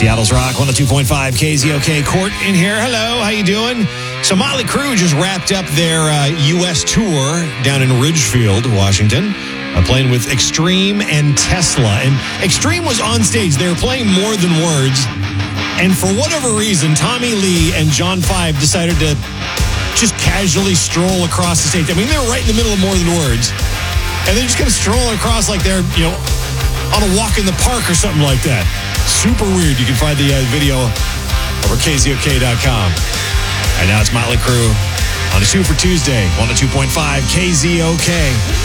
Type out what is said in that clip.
Seattle's Rock 102.5 KZOK. Court in here. Hello, how you doing? So Motley Crue just wrapped up their U.S. tour down in Ridgefield, Washington, playing with Extreme and Tesla. And Extreme was on stage. They were playing More Than Words. And for whatever reason, Tommy Lee and John Five decided to just casually stroll across the stage. I mean, they were right in the middle of More Than Words. And they're just going to stroll across like they're, on a walk in the park or something like that. Super weird. You can find the video over KZOK.com. And now it's Motley Crue on a Super Tuesday, 102.5 KZOK.